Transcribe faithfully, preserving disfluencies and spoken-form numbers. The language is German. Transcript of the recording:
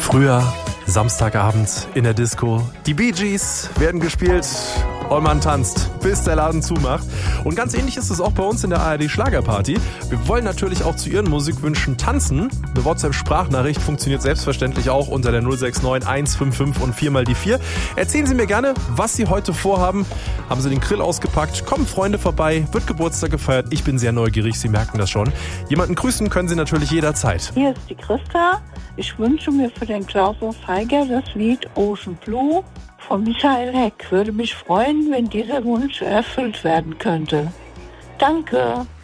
Früher, Samstagabend in der Disco. Die Bee Gees werden gespielt und man tanzt, bis der Laden zumacht. Und ganz ähnlich ist es auch bei uns in der A R D Schlagerparty. Wir wollen natürlich auch zu Ihren Musikwünschen tanzen. Eine WhatsApp-Sprachnachricht funktioniert selbstverständlich auch unter der null sechs neun eins fünf fünf und vier mal die vier. Erzählen Sie mir gerne, was Sie heute vorhaben. Haben Sie den Grill ausgepackt? Kommen Freunde vorbei? Wird Geburtstag gefeiert? Ich bin sehr neugierig, Sie merken das schon. Jemanden grüßen können Sie natürlich jederzeit. Hier ist die Christa. Ich wünsche mir für den Klaus-Urs Heiger das Lied Ocean Blue von Michael Heck. Würde mich freuen, wenn dieser Wunsch erfüllt werden könnte. Danke.